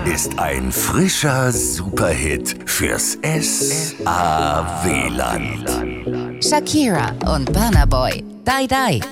ist ein frischer Superhit fürs S-A-W-Land. Shakira und Burna Boy, Die Die.